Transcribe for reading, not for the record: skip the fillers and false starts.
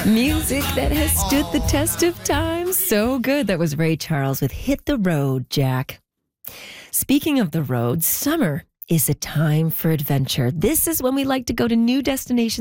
Music that has stood the test of time. So good. That was Ray Charles with Hit the Road, Jack. Speaking of the road, summer is a time for adventure. This is when we like to go to new destinations